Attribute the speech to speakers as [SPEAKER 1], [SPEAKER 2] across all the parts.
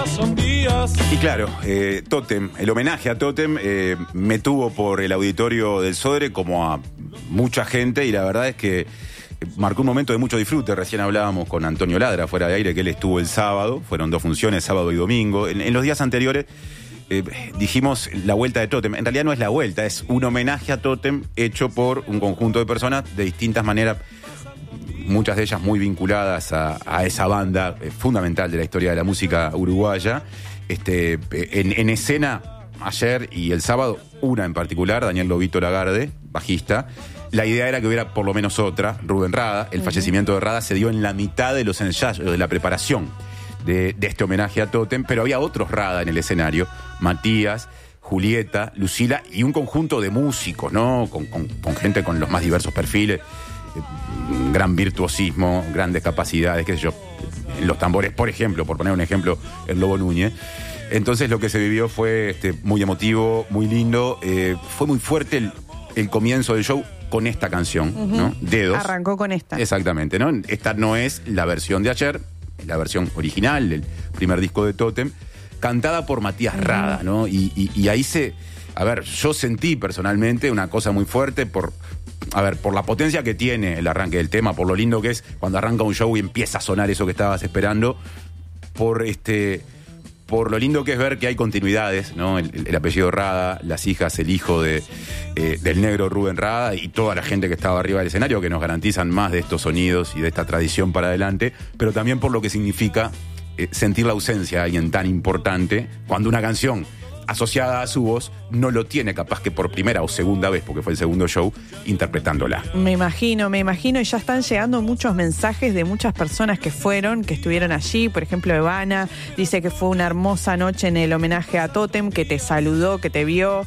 [SPEAKER 1] son días.
[SPEAKER 2] Y claro, Totem, el homenaje a Totem me tuvo por el auditorio del Sodre como a mucha gente, y la verdad es que marcó un momento de mucho disfrute. Recién hablábamos con Antonio Ladra fuera de aire, que él estuvo el sábado, fueron 2 funciones, sábado y domingo. En los días anteriores dijimos la vuelta de Totem. En realidad no es la vuelta, es un homenaje a Totem hecho por un conjunto de personas de distintas maneras, muchas de ellas muy vinculadas a esa banda fundamental de la historia de la música uruguaya. En escena ayer y el sábado, una en particular, Daniel Lobito Lagarde, bajista. La idea era que hubiera por lo menos otra, Rubén Rada. El fallecimiento de Rada se dio en la mitad de los ensayos, de la preparación de este homenaje a Totem, pero había otros Rada en el escenario: Matías, Julieta, Lucila y un conjunto de músicos, ¿no? Con gente con los más diversos perfiles, gran virtuosismo, grandes capacidades, qué sé yo, en los tambores, por ejemplo, por poner un ejemplo, el Lobo Núñez. Entonces lo que se vivió fue muy emotivo, muy lindo. Fue muy fuerte el comienzo del show con esta canción, ¿no? Dedos.
[SPEAKER 3] Arrancó con esta.
[SPEAKER 2] Exactamente, ¿no? Esta no es la versión de ayer, es la versión original del primer disco de Totem, cantada por Matías Rada, ¿no? Y ahí yo sentí personalmente una cosa muy fuerte por la potencia que tiene el arranque del tema, por lo lindo que es cuando arranca un show y empieza a sonar eso que estabas esperando, por lo lindo que es ver que hay continuidades, ¿no? El apellido Rada, las hijas, el hijo del negro Rubén Rada y toda la gente que estaba arriba del escenario, que nos garantizan más de estos sonidos y de esta tradición para adelante, pero también por lo que significa sentir la ausencia de alguien tan importante cuando una canción asociada a su voz no lo tiene, capaz que por primera o segunda vez, porque fue el segundo show, interpretándola.
[SPEAKER 3] Me imagino, y ya están llegando muchos mensajes de muchas personas que estuvieron allí. Por ejemplo, Ivana dice que fue una hermosa noche en el homenaje a Totem, que te saludó, que te vio,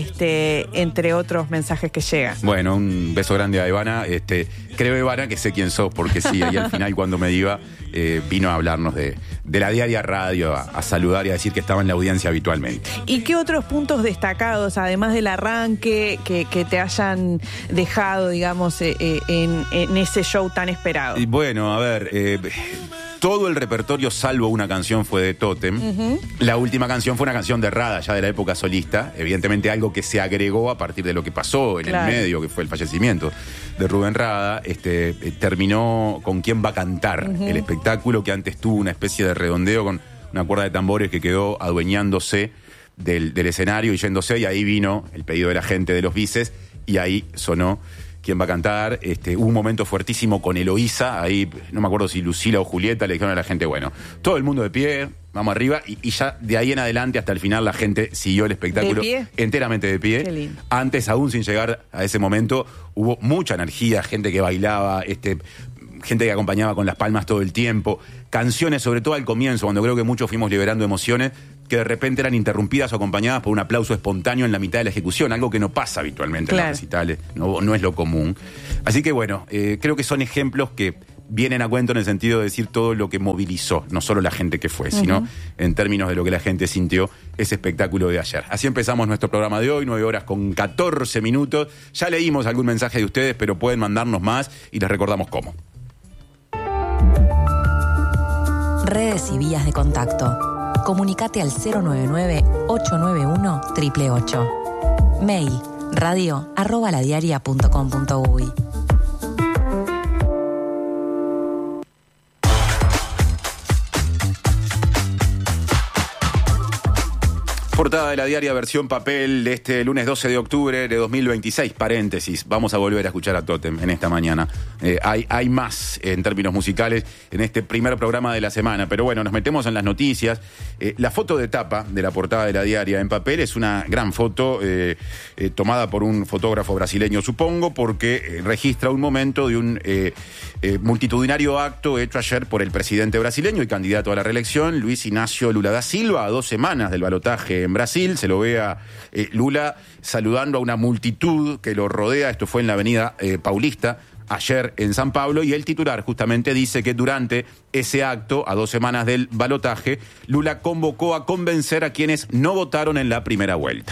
[SPEAKER 3] entre otros mensajes que llegan.
[SPEAKER 2] Bueno, un beso grande a Ivana. Creo, Ivana, que sé quién sos, porque sí, ahí al final cuando me iba, vino a hablarnos de la Diaria Radio, a saludar y a decir que estaba en la audiencia habitualmente.
[SPEAKER 3] ¿Y qué otros puntos destacados, además del arranque, que te hayan dejado, digamos, en ese show tan esperado?
[SPEAKER 2] Y bueno, a ver, todo el repertorio salvo una canción fue de Totem. La última canción fue una canción de Rada, ya de la época solista. Evidentemente algo que se agregó a partir de lo que pasó en el medio, que fue el fallecimiento de Rubén Rada. Terminó con ¿Quién va a cantar? El espectáculo, que antes tuvo una especie de redondeo con una cuerda de tambores que quedó adueñándose del escenario y yéndose, y ahí vino el pedido de la gente de los bices y ahí sonó ¿Quién va a cantar? Hubo un momento fuertísimo con Eloísa, ahí no me acuerdo si Lucila o Julieta le dijeron a la gente, bueno, todo el mundo de pie, vamos arriba, y ya de ahí en adelante hasta el final la gente siguió el espectáculo enteramente de pie.
[SPEAKER 3] Qué lindo.
[SPEAKER 2] Antes, aún sin llegar a ese momento, hubo mucha energía, gente que bailaba, gente que acompañaba con las palmas todo el tiempo, canciones, sobre todo al comienzo, cuando creo que muchos fuimos liberando emociones, que de repente eran interrumpidas o acompañadas por un aplauso espontáneo en la mitad de la ejecución, algo que no pasa habitualmente en los recitales, no es lo común. Así que bueno, creo que son ejemplos que vienen a cuento en el sentido de decir todo lo que movilizó, no solo la gente que fue, sino en términos de lo que la gente sintió ese espectáculo de ayer. Así empezamos nuestro programa de hoy, 9:14. Ya leímos algún mensaje de ustedes, pero pueden mandarnos más y les recordamos cómo.
[SPEAKER 4] Redes y vías de contacto. Comunicate al 099-891-888. Mail radio@ladiaria.com.uy.
[SPEAKER 2] Portada de la Diaria, versión papel, de este lunes 12 de octubre de 2026, paréntesis, vamos a volver a escuchar a Totem en esta mañana. Hay más en términos musicales en este primer programa de la semana, pero bueno, nos metemos en las noticias. La foto de tapa de la portada de la Diaria en papel es una gran foto tomada por un fotógrafo brasileño, supongo, porque registra un momento de un multitudinario acto hecho ayer por el presidente brasileño y candidato a la reelección, Luis Ignacio Lula da Silva, a 2 semanas del balotaje en Brasil. Se lo ve a Lula saludando a una multitud que lo rodea. Esto fue en la avenida Paulista, ayer en San Pablo, y el titular justamente dice que durante ese acto, a 2 semanas del balotaje, Lula convocó a convencer a quienes no votaron en la primera vuelta.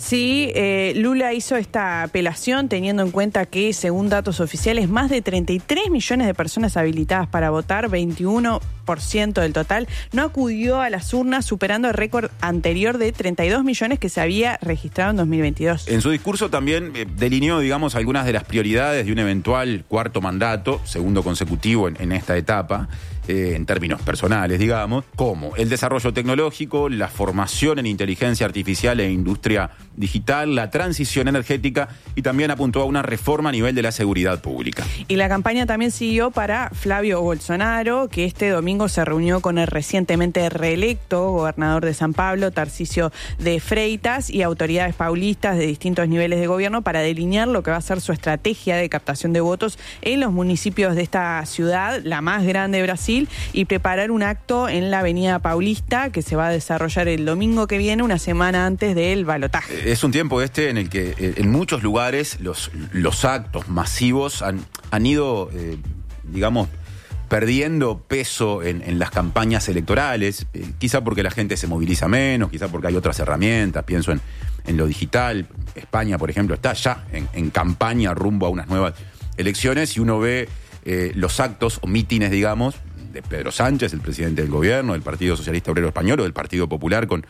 [SPEAKER 3] Sí, Lula hizo esta apelación teniendo en cuenta que, según datos oficiales, más de 33 millones de personas habilitadas para votar, 21% del total, no acudió a las urnas, superando el récord anterior de 32 millones que se había registrado en 2022.
[SPEAKER 2] En su discurso también delineó, digamos, algunas de las prioridades de un eventual cuarto mandato, segundo consecutivo en esta etapa, en términos personales, digamos, como el desarrollo tecnológico, la formación en inteligencia artificial e industria digital, la transición energética, y también apuntó a una reforma a nivel de la seguridad pública.
[SPEAKER 3] Y la campaña también siguió para Flavio Bolsonaro, que este domingo se reunió con el recientemente reelecto gobernador de San Pablo, Tarcisio de Freitas, y autoridades paulistas de distintos niveles de gobierno para delinear lo que va a ser su estrategia de captación de votos en los municipios de esta ciudad, la más grande de Brasil, y preparar un acto en la Avenida Paulista que se va a desarrollar el domingo que viene, una semana antes del balotaje.
[SPEAKER 2] Es un tiempo en el que en muchos lugares los actos masivos han ido, digamos, perdiendo peso en las campañas electorales, quizá porque la gente se moviliza menos, quizá porque hay otras herramientas, pienso en lo digital. España, por ejemplo, está ya en campaña rumbo a unas nuevas elecciones, y uno ve los actos o mítines, digamos, de Pedro Sánchez, el presidente del gobierno, del Partido Socialista Obrero Español o del Partido Popular, con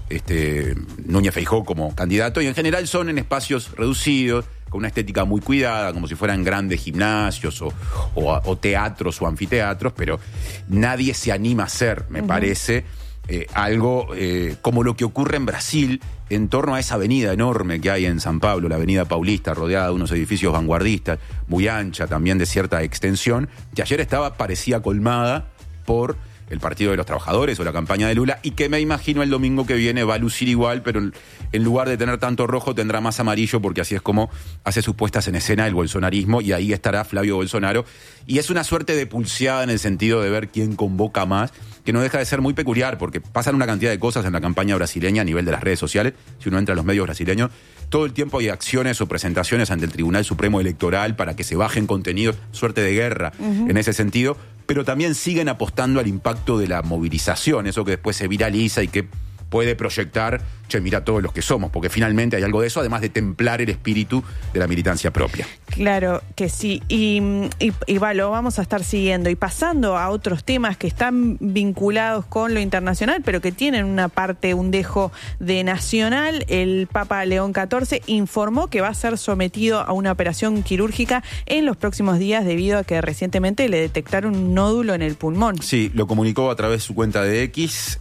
[SPEAKER 2] Núñez Feijóo como candidato, y en general son en espacios reducidos, con una estética muy cuidada, como si fueran grandes gimnasios o teatros o anfiteatros, pero nadie se anima a hacer, me parece, algo como lo que ocurre en Brasil, en torno a esa avenida enorme que hay en San Pablo, la Avenida Paulista, rodeada de unos edificios vanguardistas, muy ancha, también de cierta extensión, que ayer parecía colmada por el Partido de los Trabajadores o la campaña de Lula, y que me imagino el domingo que viene va a lucir igual, pero en lugar de tener tanto rojo tendrá más amarillo, porque así es como hace sus puestas en escena el bolsonarismo, y ahí estará Flavio Bolsonaro, y es una suerte de pulseada en el sentido de ver quién convoca más, que no deja de ser muy peculiar, porque pasan una cantidad de cosas en la campaña brasileña a nivel de las redes sociales. Si uno entra a los medios brasileños, todo el tiempo hay acciones o presentaciones ante el Tribunal Supremo Electoral para que se bajen contenidos, suerte de guerra en ese sentido, pero también siguen apostando al impacto de la movilización, eso que después se viraliza y que puede proyectar, che, mira todos los que somos, porque finalmente hay algo de eso, además de templar el espíritu de la militancia propia.
[SPEAKER 3] Claro que sí, y lo vamos a estar siguiendo. Y pasando a otros temas que están vinculados con lo internacional, pero que tienen una parte, un dejo de nacional, el Papa León XIV informó que va a ser sometido a una operación quirúrgica en los próximos días debido a que recientemente le detectaron un nódulo en el pulmón. Sí,
[SPEAKER 2] lo comunicó a través de su cuenta de X,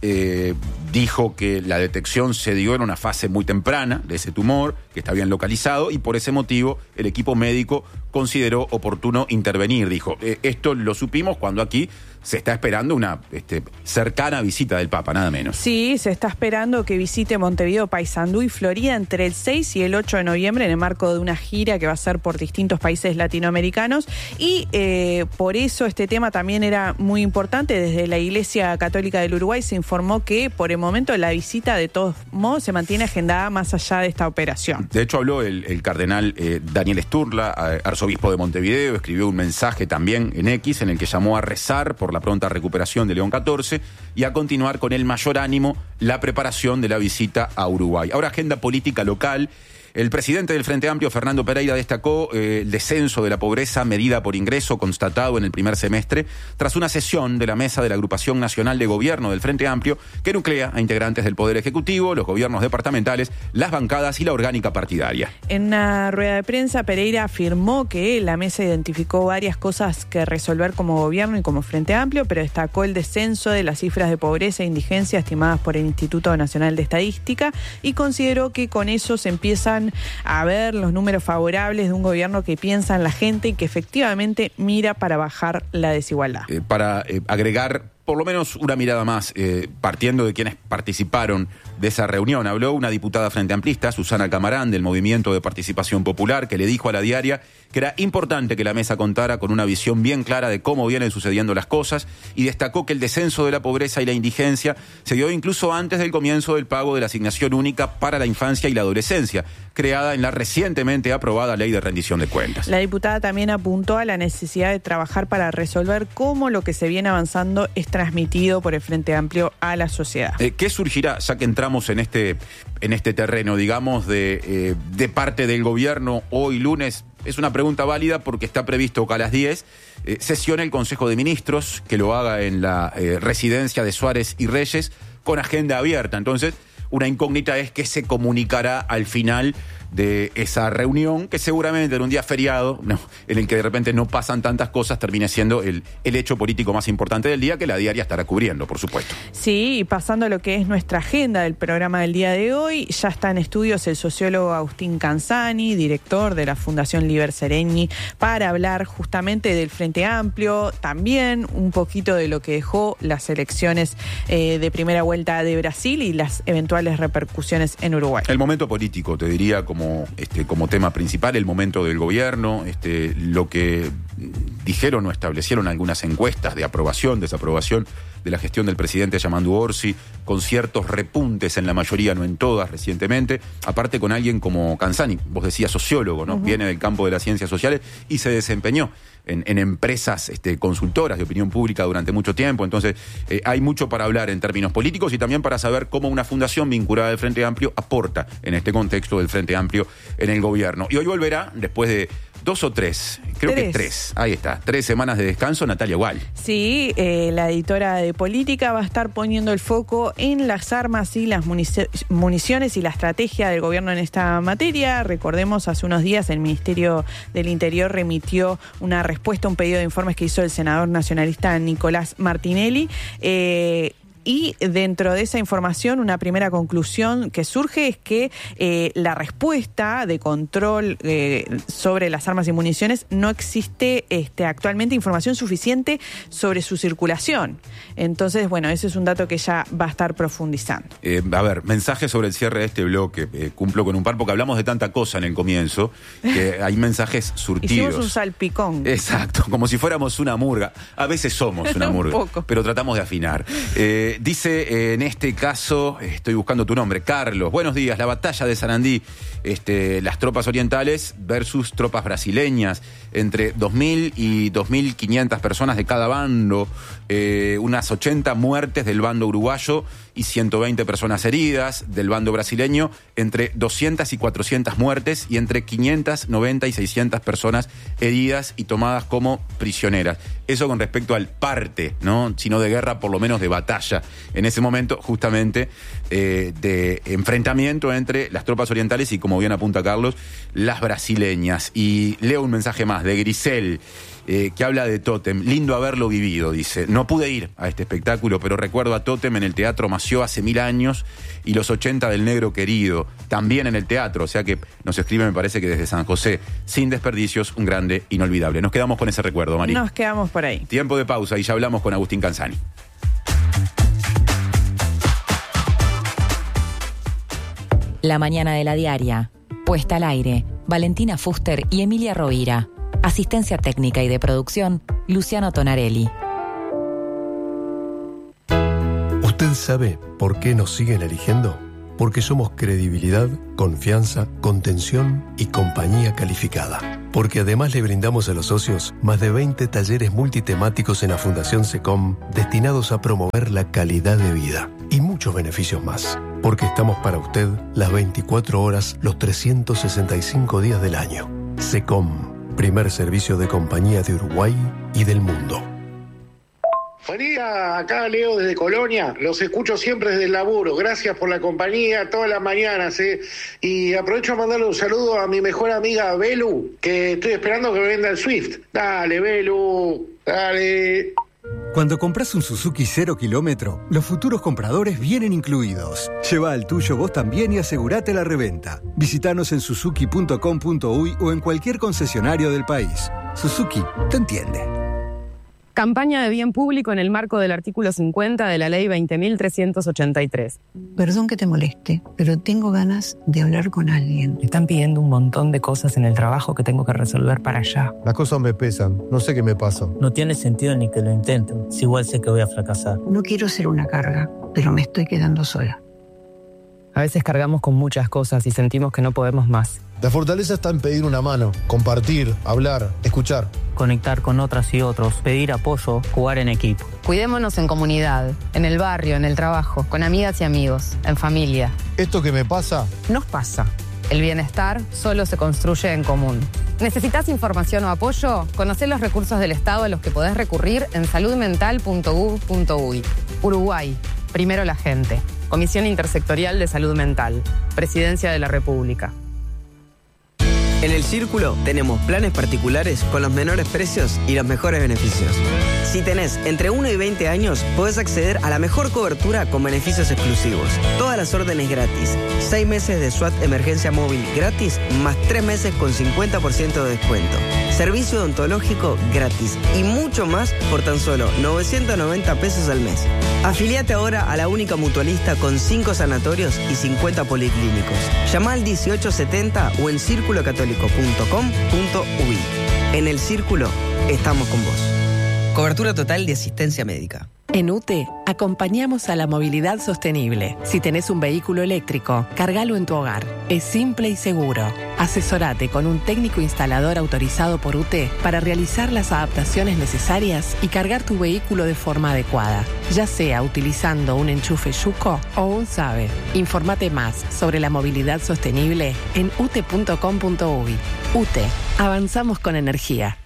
[SPEAKER 2] dijo que la detección se dio en una fase muy temprana de ese tumor, que está bien localizado, y por ese motivo el equipo médico consideró oportuno intervenir. Dijo, esto lo supimos cuando aquí se está esperando una cercana visita del Papa, nada menos.
[SPEAKER 3] Sí, se está esperando que visite Montevideo, Paysandú y Florida entre el 6 y el 8 de noviembre en el marco de una gira que va a ser por distintos países latinoamericanos, y por eso este tema también era muy importante. Desde la Iglesia Católica del Uruguay se informó que por el momento la visita de todos modos se mantiene agendada más allá de esta operación.
[SPEAKER 2] De hecho habló el cardenal Daniel Sturla, arzobispo de Montevideo, escribió un mensaje también en X en el que llamó a rezar por la pronta recuperación de León XIV y a continuar con el mayor ánimo la preparación de la visita a Uruguay. Ahora, agenda política local. El presidente del Frente Amplio, Fernando Pereira, destacó el descenso de la pobreza medida por ingreso constatado en el primer semestre tras una sesión de la mesa de la Agrupación Nacional de Gobierno del Frente Amplio que nuclea a integrantes del Poder Ejecutivo, los gobiernos departamentales, las bancadas y la orgánica partidaria.
[SPEAKER 3] En una rueda de prensa, Pereira afirmó que la mesa identificó varias cosas que resolver como gobierno y como Frente Amplio, pero destacó el descenso de las cifras de pobreza e indigencia estimadas por el Instituto Nacional de Estadística y consideró que con eso se empiezan a ver los números favorables de un gobierno que piensa en la gente y que efectivamente mira para bajar la desigualdad.
[SPEAKER 2] Para agregar por lo menos una mirada más, partiendo de quienes participaron de esa reunión, habló una diputada frente amplista, Susana Camarán, del Movimiento de Participación Popular, que le dijo a La Diaria que era importante que la mesa contara con una visión bien clara de cómo vienen sucediendo las cosas, y destacó que el descenso de la pobreza y la indigencia se dio incluso antes del comienzo del pago de la asignación única para la infancia y la adolescencia, creada en la recientemente aprobada Ley de Rendición de Cuentas.
[SPEAKER 3] La diputada también apuntó a la necesidad de trabajar para resolver cómo lo que se viene avanzando es transmitido por el Frente Amplio a la sociedad.
[SPEAKER 2] ¿Qué surgirá, ya que entramos entramos en este terreno, digamos, de parte del gobierno hoy lunes. Es una pregunta válida porque está previsto que a las 10 sesione el Consejo de Ministros, que lo haga en la residencia de Suárez y Reyes, con agenda abierta. Entonces, una incógnita es que se comunicará al final de esa reunión, que seguramente en un día feriado, en el que de repente no pasan tantas cosas, termine siendo el hecho político más importante del día, que la diaria estará cubriendo, por supuesto.
[SPEAKER 3] Sí, y pasando a lo que es nuestra agenda del programa del día de hoy, ya está en estudios el sociólogo Agustín Canzani, director de la Fundación Liber Seregni, para hablar justamente del Frente Amplio, también un poquito de lo que dejó las elecciones de primera vuelta de Brasil y las eventuales repercusiones en Uruguay.
[SPEAKER 2] El momento político, te diría, como tema principal, el momento del gobierno, lo que dijeron o establecieron algunas encuestas de aprobación, desaprobación de la gestión del presidente Yamandu Orsi, con ciertos repuntes en la mayoría, no en todas, recientemente, aparte con alguien como Canzani, vos decías sociólogo, ¿no? Uh-huh. Viene del campo de las ciencias sociales y se desempeñó en empresas consultoras de opinión pública durante mucho tiempo. Entonces, hay mucho para hablar en términos políticos y también para saber cómo una fundación vinculada al Frente Amplio aporta en este contexto del Frente Amplio en el gobierno. Y hoy volverá, después de 2 o 3, creo que 3, ahí está, 3 semanas de descanso, Natalia Gual.
[SPEAKER 3] Sí, la editora de política va a estar poniendo el foco en las armas y las municiones y la estrategia del gobierno en esta materia. Recordemos, hace unos días el Ministerio del Interior remitió una respuesta a un pedido de informes que hizo el senador nacionalista Nicolás Martinelli. Y dentro de esa información, una primera conclusión que surge es que la respuesta de control sobre las armas y municiones, no existe actualmente información suficiente sobre su circulación. Entonces, bueno, ese es un dato que ya va a estar profundizando.
[SPEAKER 2] A ver, mensajes sobre el cierre de este bloque. Cumplo con un par, porque hablamos de tanta cosa en el comienzo, que hay mensajes surtidos.
[SPEAKER 3] Hicimos un salpicón.
[SPEAKER 2] Exacto, como si fuéramos una murga. A veces somos una murga, pero tratamos de afinar. Dice, en este caso, estoy buscando tu nombre, Carlos, buenos días, la batalla de Sarandí, las tropas orientales versus tropas brasileñas, entre 2.000 y 2.500 personas de cada bando, unas 80 muertes del bando uruguayo y 120 personas heridas del bando brasileño, entre 200 y 400 muertes y entre 590 y 600 personas heridas y tomadas como prisioneras. Eso con respecto al parte, ¿no? Sino de guerra, por lo menos de batalla. En ese momento, justamente, de enfrentamiento entre las tropas orientales y, como bien apunta Carlos, las brasileñas. Y leo un mensaje más de Grisel, que habla de Tótem. Lindo haberlo vivido, dice. No pude ir a este espectáculo, pero recuerdo a Tótem en el Teatro Mació hace 1000 años y los 80 del Negro Querido, también en el teatro. O sea que nos escribe, me parece que desde San José. Sin desperdicios, un grande inolvidable. Nos quedamos con ese recuerdo, María.
[SPEAKER 3] Nos quedamos por ahí.
[SPEAKER 2] Tiempo de pausa y ya hablamos con Agustín Canzani.
[SPEAKER 4] La mañana de la diaria. Puesta al aire. Valentina Fuster y Emilia Rovira. Asistencia técnica y de producción, Luciano Tonarelli.
[SPEAKER 1] ¿Usted sabe por qué nos siguen eligiendo? Porque somos credibilidad, confianza, contención y compañía calificada. Porque además le brindamos a los socios más de 20 talleres multitemáticos en la Fundación SECOM destinados a promover la calidad de vida y muchos beneficios más. Porque estamos para usted las 24 horas, los 365 días del año. SECOM. Primer servicio de compañía de Uruguay y del mundo.
[SPEAKER 5] Buen día, acá Leo desde Colonia, los escucho siempre desde el laburo, gracias por la compañía todas las mañanas, y aprovecho a mandarle un saludo a mi mejor amiga Belu, que estoy esperando que me venda el Swift. Dale, Belu, dale.
[SPEAKER 6] Cuando compras un Suzuki 0 kilómetro, los futuros compradores vienen incluidos. Lleva el tuyo vos también y asegurate la reventa. Visítanos en suzuki.com.uy o en cualquier concesionario del país. Suzuki te entiende.
[SPEAKER 7] Campaña de bien público en el marco del artículo 50 de la Ley 20.383.
[SPEAKER 8] Perdón que te moleste, pero tengo ganas de hablar con alguien.
[SPEAKER 9] Me están pidiendo un montón de cosas en el trabajo que tengo que resolver para allá.
[SPEAKER 10] Las cosas me pesan, no sé qué me pasa.
[SPEAKER 9] No tiene sentido ni que lo intenten, si igual sé que voy a fracasar.
[SPEAKER 8] No quiero ser una carga, pero me estoy quedando sola.
[SPEAKER 7] A veces cargamos con muchas cosas y sentimos que no podemos más.
[SPEAKER 10] La fortaleza está en pedir una mano, compartir, hablar, escuchar.
[SPEAKER 9] Conectar con otras y otros, pedir apoyo, jugar en equipo.
[SPEAKER 7] Cuidémonos en comunidad, en el barrio, en el trabajo, con amigas y amigos, en familia.
[SPEAKER 10] Esto que me pasa,
[SPEAKER 7] Nos pasa. El bienestar solo se construye en común. ¿Necesitas información o apoyo? Conocé los recursos del Estado a los que podés recurrir en saludmental.gov.uy. Uruguay. Primero la gente. Comisión Intersectorial de Salud Mental. Presidencia de la República.
[SPEAKER 11] En El Círculo tenemos planes particulares con los menores precios y los mejores beneficios. Si tenés entre 1 y 20 años, podés acceder a la mejor cobertura con beneficios exclusivos. Todas las órdenes gratis. 6 meses de SWAT emergencia móvil gratis, más 3 meses con 50% de descuento. Servicio odontológico gratis y mucho más por tan solo 990 pesos al mes. Afiliate ahora a la única mutualista con 5 sanatorios y 50 policlínicos. Llama al 1870 o en circulocatólico.com.uy. En El Círculo, estamos con vos. Cobertura total de asistencia médica.
[SPEAKER 12] En UTE, acompañamos a la movilidad sostenible. Si tenés un vehículo eléctrico, cargalo en tu hogar. Es simple y seguro. Asesorate con un técnico instalador autorizado por UTE para realizar las adaptaciones necesarias y cargar tu vehículo de forma adecuada, ya sea utilizando un enchufe Yuco o un SABE. Informate más sobre la movilidad sostenible en ute.com.uy. UTE, avanzamos con energía.